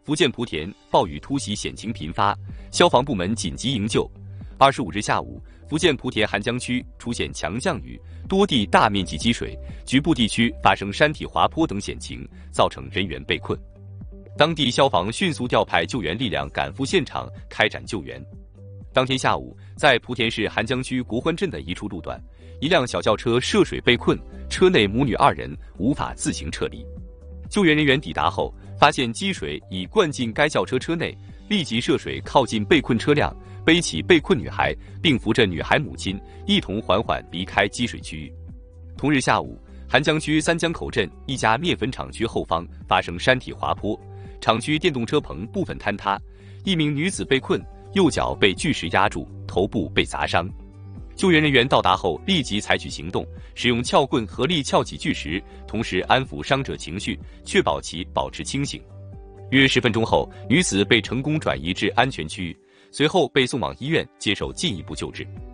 福建莆田暴雨突袭险情频发，消防部门紧急营救。25日下午，福建莆田涵江区出现强降雨，多地大面积积水，局部地区发生山体滑坡等险情，造成人员被困。当地消防迅速调派救援力量赶赴现场开展救援。当天下午，在莆田市涵江区国欢镇的一处路段，一辆小轿车涉水被困，车内母女2人无法自行撤离。救援人员抵达后，发现积水已灌进该轿车车内，立即涉水靠近被困车辆，背起被困女孩，并扶着女孩母亲一同缓缓离开积水区域。同日下午，涵江区三江口镇一家面粉厂区后方发生山体滑坡，厂区电动车棚部分坍塌，一名女子被困，右脚被巨石压住，头部被砸伤。救援人员到达后立即采取行动，使用撬棍合力撬起巨石，同时安抚伤者情绪，确保其保持清醒。约10分钟后，女子被成功转移至安全区域，随后被送往医院接受进一步救治。